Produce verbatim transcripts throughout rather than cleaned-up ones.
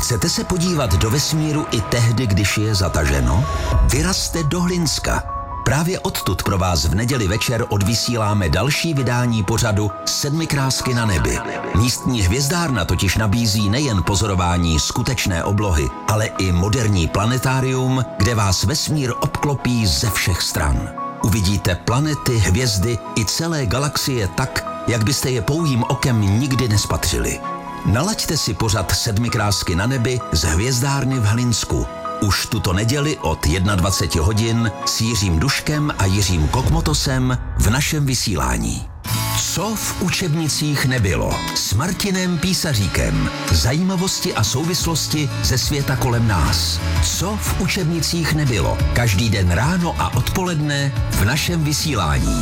Chcete se podívat do vesmíru i tehdy, když je zataženo? Vyrazte do Hlinska. Právě odtud pro vás v neděli večer odvysíláme další vydání pořadu Sedmikrásky na nebi. Místní hvězdárna totiž nabízí nejen pozorování skutečné oblohy, ale i moderní planetárium, kde vás vesmír obklopí ze všech stran. Uvidíte planety, hvězdy i celé galaxie tak, jak byste je pouhým okem nikdy nespatřili. Nalaďte si pořad Sedmikrásky na nebi z hvězdárny v Hlinsku. Už tuto neděli od dvacet jedna hodin s Jiřím Duškem a Jiřím Kokmotosem v našem vysílání. Co v učebnicích nebylo? S Martinem Písaříkem. Zajímavosti a souvislosti ze světa kolem nás. Co v učebnicích nebylo? Každý den ráno a odpoledne v našem vysílání.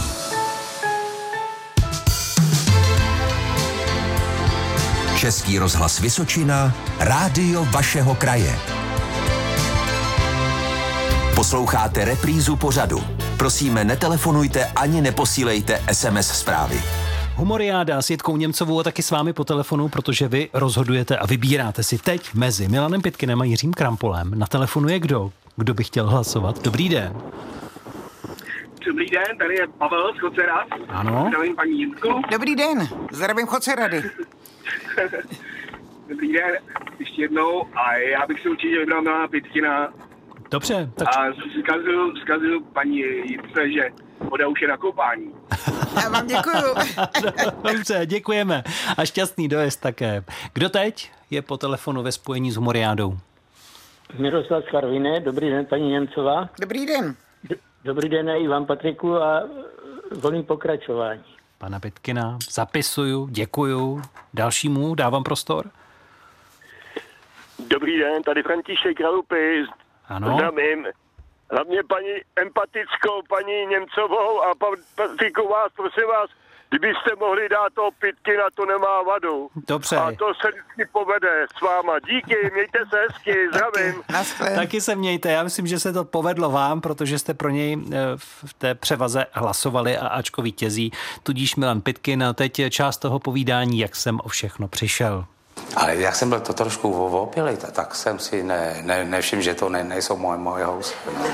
Český rozhlas Vysočina, rádio vašeho kraje. Posloucháte reprízu pořadu. Prosíme, netelefonujte ani neposílejte es em es zprávy. Humoriáda s Jitkou Němcovou a taky s vámi po telefonu, protože vy rozhodujete a vybíráte si teď mezi Milanem Pitkinem a Jiřím Krampolem. Na telefonu je kdo? Kdo by chtěl hlasovat? Dobrý den. Dobrý den, tady je Pavel z Chocerad. Ano. Zdravím paní Jitku. Dobrý den, zdravím Chocerady. Dobrý den, ještě jednou. A já bych si určitě vybral Milana Pitkina. Dobře, tak... A zkazuju, zkazuju paní Jitce, že voda už je na koupání. Já vám děkuju. Dobře, děkujeme. A šťastný dojezd také. Kdo teď je po telefonu ve spojení s Humoriádou? Miroslav z Karviné, dobrý den, paní Němcová. Dobrý den. Dobrý den i vám, Patriku, a volím pokračování. Pana Pitkina zapisuju, děkuju. Dalšímu dávám prostor. Dobrý den, tady František Kralupy. Ano. Zdravím. Hlavně paní empatickou, paní Němcovou a Patriku vás, prosím vás, kdybyste mohli dát toho Pitkina, to nemá vadu. Dobře. A to se vždycky povede s váma. Díky, mějte se hezky, zdravím. Taky, Taky se mějte. Já myslím, že se to povedlo vám, protože jste pro něj v té převaze hlasovali a ačko vítězí. Tudíž Milan Pitkin. A teď je část toho povídání, jak jsem o všechno přišel. Ale jak jsem byl to trošku opilý, tak jsem si ne, ne, nevšiml, že to ne, nejsou moje, moje housy. No.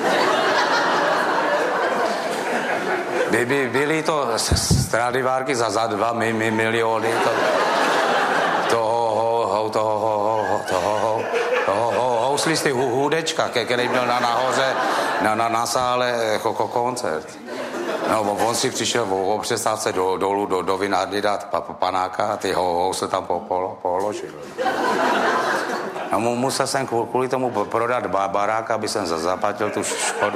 By, by, byly to Stradivárky za, za dva mi, mi, miliony to, toho, toho, toho, toho, toho houslisty Hudečka, který byl na nahoře na, na, na sále jako koncert. No, on si přišel o přestávce do, dolů do, do vinárny dát pa, pa, panáka a ty ho, housle tam po, po, položil. No, musel jsem kvůli tomu prodat barák, aby jsem zaplatil tu škodu.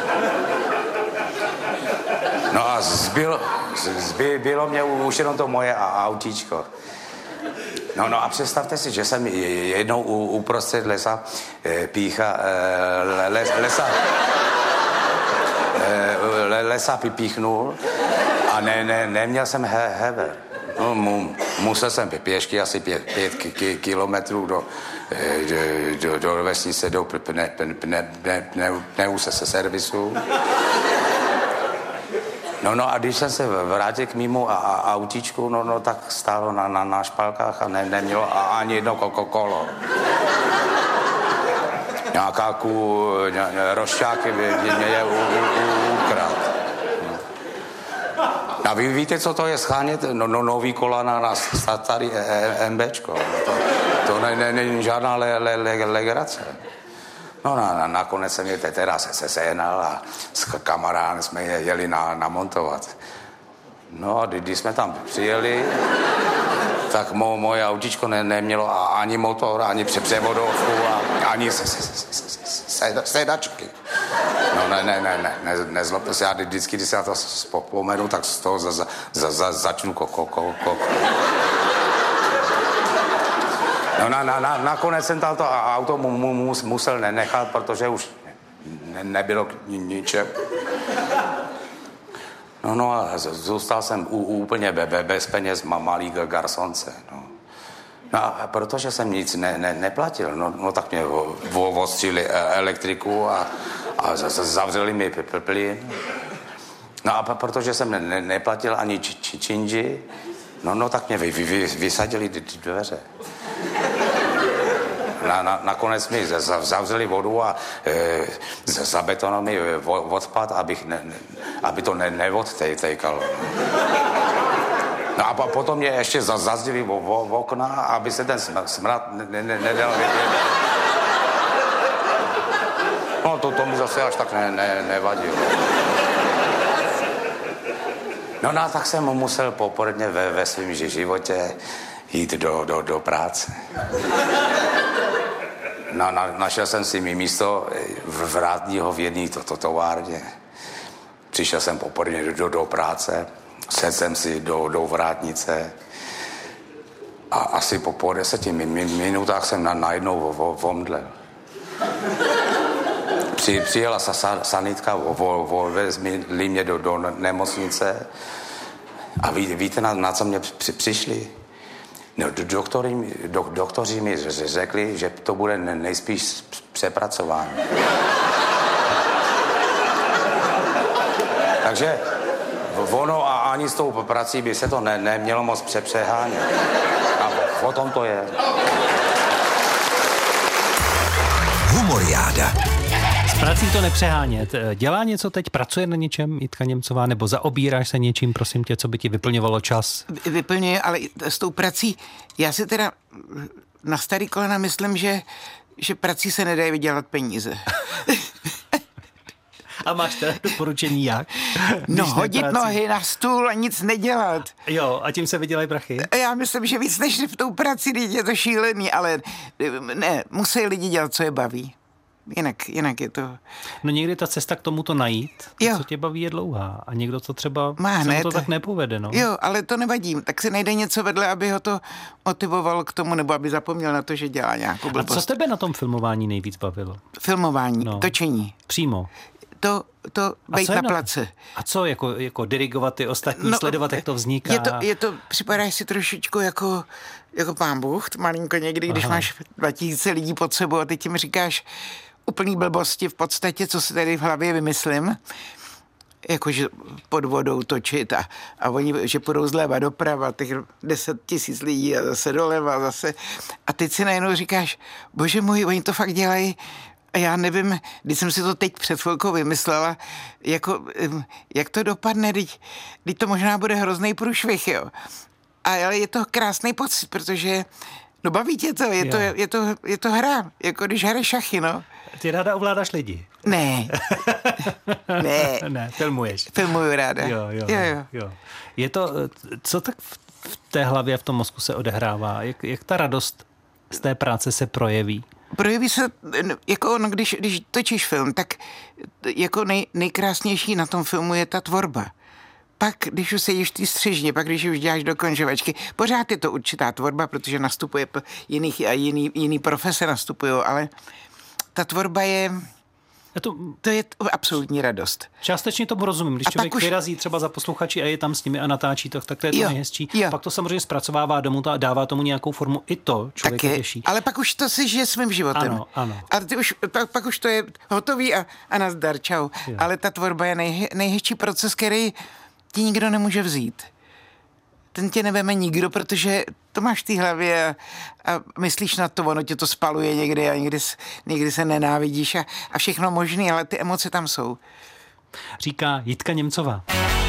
No a zbyl, zbyl, bylo mě už jenom to moje autíčko. No, no a představte si, že jsem jednou uprostřed lesa pícha, les, lesa, lesa píchnul a ne, ne, neměl jsem he, hever. No, mu, musel jsem pěšky asi pět, pět ki, kilometrů do, do, do, do vesnice, do pne, pne, pne, pne, pne, pne, se servisu. No, no a když jsem se vrátil k mému autíčku, no, no tak stálo na, na, na špalkách a ne, nemělo ani jedno kolo. Nějaká ků, rošťáky mě je ukrad. A vy víte, co to je schánět no, no, nový kola na, na starý MBčko. To, to není ne, ne, žádná le, le, le, legrace. No na, na, nakonec jsem je teda se, se sehnal a s kamarádem jsme je jeli na, namontovat. No a když jsme tam přijeli, tak mo, moje autíčko ne, nemělo ani motor, ani převodovku a ani se, se, se, se, se, sedačky. No ne, ne, ne, ne, ne nezlobte se, já vždycky, když se na to vzpomenu, tak z toho za, za, za, začnu koko, koko, koko. No na, na, na, nakonec jsem tam to auto mu, mu, musel nenechat, protože už ne, nebylo k ničem. No, no a zůstal jsem u, úplně be, be, bez peněz malý garsonce. No. No a protože jsem nic ne, ne, neplatil, no, no tak mě odstřili elektriku a, a zavřeli mi plyn. No a protože jsem ne, neplatil ani či, či, činži, no, no tak mě vy, vy, vysadili dveře. Na, na, nakonec mi zavřeli vodu a e, zabetonovali mi odpad, abych ne, aby to ne, neodtejkalo. No a potom mě ještě zazdili v okna, aby se ten smrad ne, ne, nedal vidět. No to, to mi zase až tak ne, ne, nevadilo. No, no tak jsem musel poporodně ve, ve svém životě jít do, do, do práce. No, na, našel jsem si mi místo vrátního v jedné to, to, továrně. Přišel jsem poporodně do, do, do práce, sedl jsem si do, do vrátnice a asi po, po deseti min, min, minutách jsem na, najednou omdlel. Při, přijela sa, sa, sanitka, vezli mě do, do nemocnice a ví, víte, na, na co mě při, přišli? No, doktory, do, doktoři mi řekli, že to bude nejspíš přepracování. Takže ono a ani s tou prací by se to ne, nemělo moc přepřehánět. A o tom to je. Humoriáda. S prací to nepřehánět. Dělá něco teď? Pracuje na něčem Jitka Němcová? Nebo zaobíráš se něčím, prosím tě, co by ti vyplňovalo čas? Vyplňuje, ale s tou prací, já si teda na starý kolena myslím, že, že prací se nedají vydělat peníze. A máš teda doporučení jak? No hodit prací. Nohy na stůl a nic nedělat. Jo, a tím se vydělají prachy? Já myslím, že víc než v tou prací je to šílený, ale ne, musí lidi dělat, co je baví. Jinak, jinak je to... No někdy ta cesta k tomuto najít, jo. co tě baví, je dlouhá. A někdo to třeba má se mu hned. to tak nepovede, no. Jo, ale to nevadí. Tak si najde něco vedle, aby ho to motivovalo k tomu, nebo aby zapomněl na to, že dělá nějakou blbost. A co tebe na tom filmování nejvíc bavilo? Filmování, no. Točení. Přímo. To, to bejt na place. A co, jako, jako dirigovat ty ostatní, no, sledovat, jak to vzniká? Je to, je to, připadáš si trošičku jako, jako pán Bůh, malinko někdy, když Aha. máš dva tisíce lidí pod sebou a ty tím říkáš úplný blbosti v podstatě, co si tady v hlavě vymyslím, jakože pod vodou točit a, a oni, že půjdou zleva doprava, těch deset tisíc lidí a zase doleva, zase. A teď si najednou říkáš, bože můj, oni to fakt dělají. A já nevím, když jsem si to teď před chvilkou vymyslela, jako, jak to dopadne, teď, teď to možná bude hrozný průšvih, jo. A, ale je to krásný pocit, protože no baví tě to, je, to, je, to, je to hra, jako když hraješ šachy, no. Ty ráda ovládáš lidi? Ne. ne. Ne, filmuješ. Filmuju ráda. Jo, jo, jo, jo. jo. Je to, co tak v, v té hlavě, v tom mozku se odehrává? Jak, jak ta radost z té práce se projeví? Projeví se, jako no, když, když točíš film, tak jako nej, nejkrásnější na tom filmu je ta tvorba. Pak, když už sedíš v té střižně, pak, když už děláš dokončovačky, pořád je to určitá tvorba, protože nastupuje jiných a jiný, jiný profese nastupují, ale ta tvorba je... To, to je absolutní radost. Částečně tomu rozumím. Když a člověk už... vyrazí třeba za posluchači a je tam s nimi a natáčí to, tak to je to jo, nejhezčí. Jo. Pak to samozřejmě zpracovává domů a dává tomu nějakou formu. I to člověk je těší. Ale pak už to si žije svým životem. Ano, ano. Ale ty už, pak, pak už to je hotový a, a nazdar, čau. Jo. Ale ta tvorba je nej, nejhezčí proces, který ti nikdo nemůže vzít. Ten tě neveme nikdo, protože to máš v té hlavě a, a myslíš na to, ono tě to spaluje někdy a někdy, někdy se nenávidíš a, a všechno možný, ale ty emoce tam jsou. Říká Jitka Němcová.